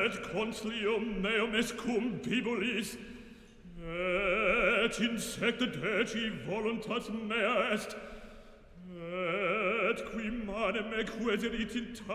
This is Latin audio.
et consilium meum est cum bibulis, et insecta deci voluntas mea est, et qui mane me queserit in